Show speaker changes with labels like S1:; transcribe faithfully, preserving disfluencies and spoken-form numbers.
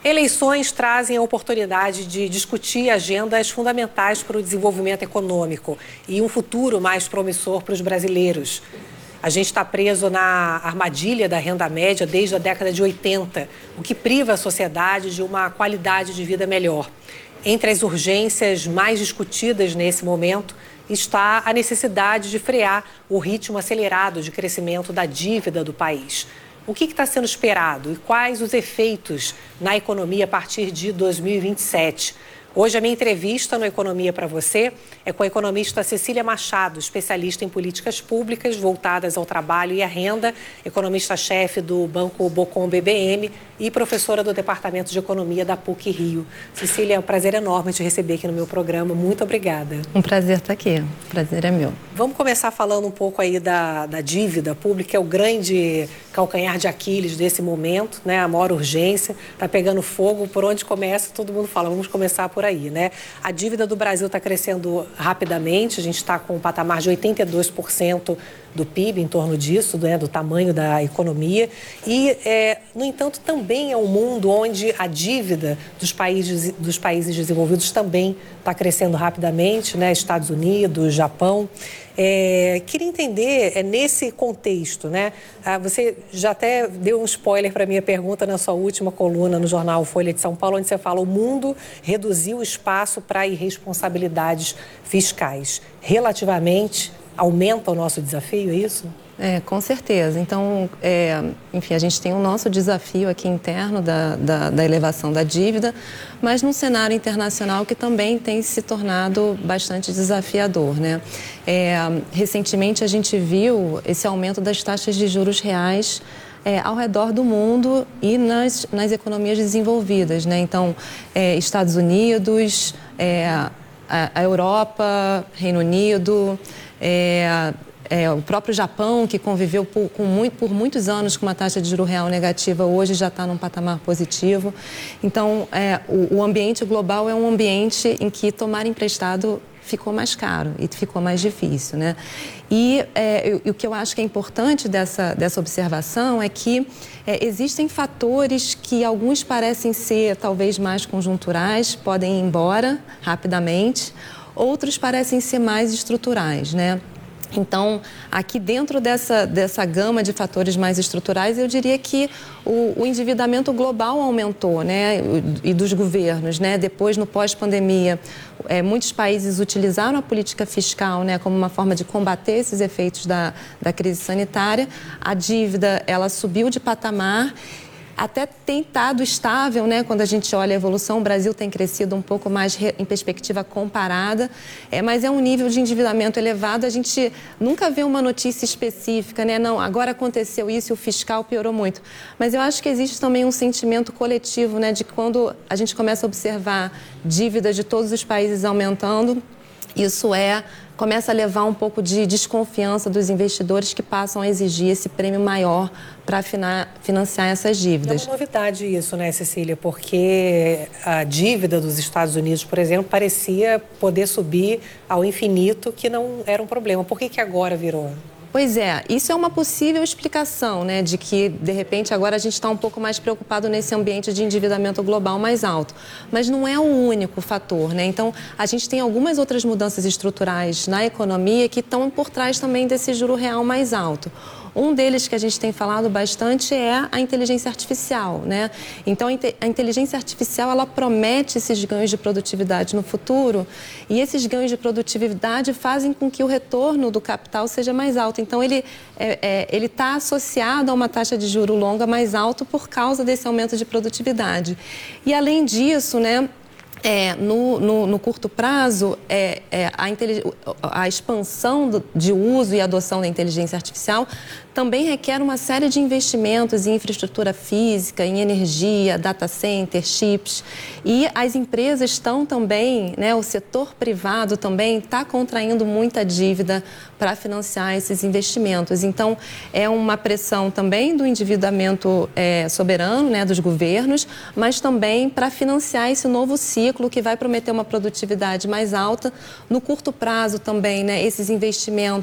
S1: Eleições trazem a oportunidade de discutir agendas fundamentais para o desenvolvimento econômico e um futuro mais promissor para os brasileiros. A gente está preso na armadilha da renda média desde a década de oitenta, o que priva a sociedade de uma qualidade de vida melhor. Entre as urgências mais discutidas nesse momento está a necessidade de frear o ritmo acelerado de crescimento da dívida do país. O que está sendo esperado e quais os efeitos na economia a partir de dois mil e vinte e sete? Hoje a minha entrevista no Economia para Você é com a economista Cecília Machado, especialista em políticas públicas voltadas ao trabalho e à renda, economista-chefe do Banco Bocom B B M e professora do Departamento de Economia da PUC Rio. Cecília, é um prazer enorme te receber aqui no meu programa. Muito obrigada.
S2: Um prazer estar aqui. O prazer é meu.
S1: Vamos começar falando um pouco aí da, da dívida pública, que é o grande calcanhar de Aquiles desse momento, né? A maior urgência, está pegando fogo. Por onde começa, todo mundo fala, vamos começar por aí, né? A dívida do Brasil está crescendo rapidamente, a gente está com um patamar de oitenta e dois por cento do P I B, em torno disso, né, do tamanho da economia. E, é, no entanto, também é um mundo onde a dívida dos países, dos países desenvolvidos também está crescendo rapidamente, né? Estados Unidos, Japão. É, queria entender, é, nesse contexto, né? Ah, você já até deu um spoiler para a minha pergunta na sua última coluna no jornal Folha de São Paulo, onde você fala: o mundo reduziu o espaço para irresponsabilidades fiscais. Relativamente, aumenta o nosso desafio, é isso?
S2: É, com certeza. Então, é, enfim, a gente tem o nosso desafio aqui interno da, da, da elevação da dívida, mas num cenário internacional que também tem se tornado bastante desafiador, né? É, recentemente a gente viu esse aumento das taxas de juros reais É, ao redor do mundo e nas, nas economias desenvolvidas, né? Então, é, Estados Unidos, é, a, a Europa, Reino Unido, é, é, o próprio Japão, que conviveu por, com muito, por muitos anos com uma taxa de juro real negativa, hoje já está num patamar positivo. Então, é, o, o ambiente global é um ambiente em que tomar emprestado ficou mais caro e ficou mais difícil, né? E é, eu, o que eu acho que é importante dessa, dessa observação é que é, existem fatores que alguns parecem ser talvez mais conjunturais, podem ir embora rapidamente, outros parecem ser mais estruturais, né? Então, aqui dentro dessa, dessa gama de fatores mais estruturais, eu diria que o, o endividamento global aumentou, né? E dos governos, né? Depois, no pós-pandemia, é, muitos países utilizaram a política fiscal, né, como uma forma de combater esses efeitos da, da crise sanitária. A dívida, ela subiu de patamar. Até tem estado estável, né? Quando a gente olha a evolução, o Brasil tem crescido um pouco mais em perspectiva comparada, é, mas é um nível de endividamento elevado. A gente nunca vê uma notícia específica, né? Não, agora aconteceu isso e o fiscal piorou muito. Mas eu acho que existe também um sentimento coletivo, né? De quando a gente começa a observar dívidas de todos os países aumentando, isso é... começa a levar um pouco de desconfiança dos investidores que passam a exigir esse prêmio maior para financiar essas dívidas.
S1: É uma novidade isso, né, Cecília? Porque a dívida dos Estados Unidos, por exemplo, parecia poder subir ao infinito, que não era um problema. Por que que agora virou?
S2: Pois é, isso é uma possível explicação, né, de que, de repente, agora a gente está um pouco mais preocupado nesse ambiente de endividamento global mais alto. Mas não é o único fator, né? Então, a gente tem algumas outras mudanças estruturais na economia que estão por trás também desse juro real mais alto. Um deles que a gente tem falado bastante é a inteligência artificial, né? Então, a inteligência artificial, ela promete esses ganhos de produtividade no futuro e esses ganhos de produtividade fazem com que o retorno do capital seja mais alto. Então, ele é, é, ele está associado a uma taxa de juro longa mais alta por causa desse aumento de produtividade. E, além disso, né, É, no, no, no curto prazo, é, é, a, a expansão do, de uso e adoção da inteligência artificial também requer uma série de investimentos em infraestrutura física, em energia, data center, chips. E as empresas estão também, né, o setor privado também está contraindo muita dívida para financiar esses investimentos. Então, é uma pressão também do endividamento é, soberano, né, dos governos, mas também para financiar esse novo ciclo que vai prometer uma produtividade mais alta. No curto prazo também, né, esses investimentos